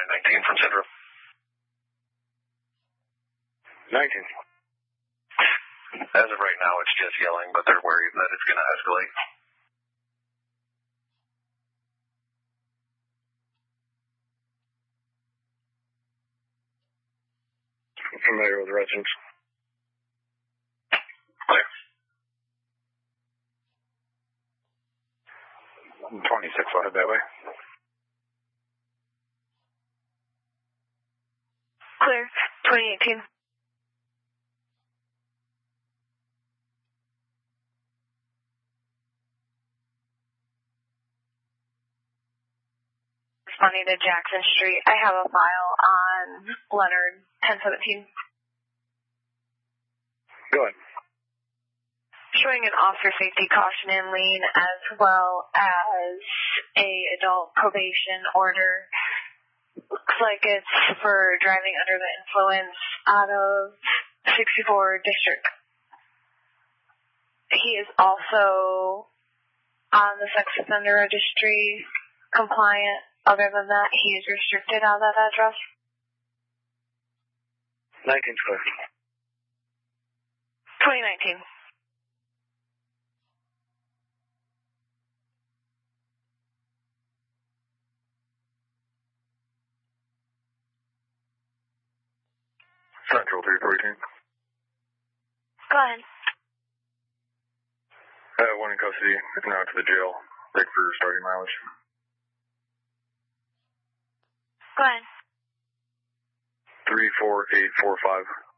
19 from Central. 19. As of right now, it's just yelling, but they're worried that it's going to escalate. I'm familiar with the residents. Clear. 26, I'll head that way. Clear. 2018. Responding to Jackson Street. I have a file on Leonard 1017. Go ahead. Showing an officer safety caution and lien as well as a adult probation order. Looks like it's for driving under the influence out of 64 district. He is also on the sex offender registry compliant. Other than that, he is restricted out of that address. 19 clear. 2019. Central 313. Go ahead. One in custody, now to the jail. Break for starting mileage. Go ahead. 34845.